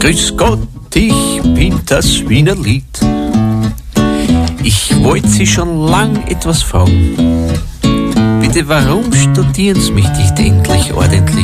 Grüß Gott, ich bin das Wiener Lied. Ich wollte Sie schon lang etwas fragen. Bitte, warum studieren Sie mich nicht endlich ordentlich?